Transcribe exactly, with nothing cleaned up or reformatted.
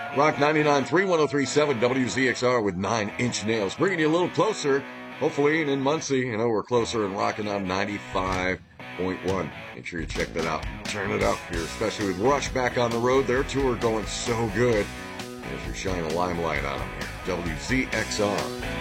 Rock ninety-nine point three, one oh three point seven W Z X R with Nine Inch Nails, bringing you a little closer, hopefully, and in Muncie, you know, we're closer and rocking on ninety-five point one. Make sure you check that out. Turn it up here, especially with Rush back on the road. Their tour going so good. As we shine a limelight on them here. W Z X R.